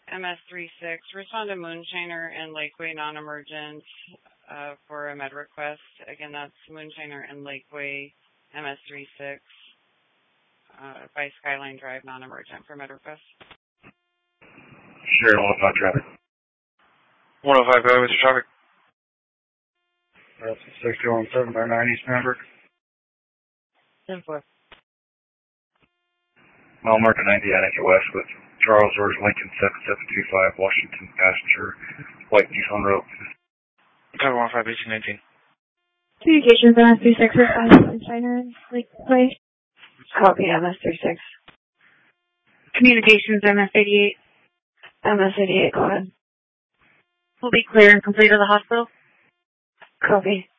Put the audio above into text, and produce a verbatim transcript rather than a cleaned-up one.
M S thirty-six, respond to Moonshiner and Lakeway non-emergent uh, for a med request. Again, that's Moonshiner and Lakeway, M S thirty-six, uh, by Skyline Drive non-emergent for med request. Sure, one oh five traffic. one oh five, go ahead with your traffic. That's six two one seven by nine East Maverick. ten four. Mile marker ninety, Anakin West with Charles George Lincoln seven seven two five, Washington passenger, white Nissan Rogue. Cover one five eighteen nineteen. Communications M S thirty-six for five Moonshiner and Lakeway. Copy M S thirty-six. Communications M S eighty-eight. M S eighty-eight, go ahead. Will be clear and complete to the hospital. Copy.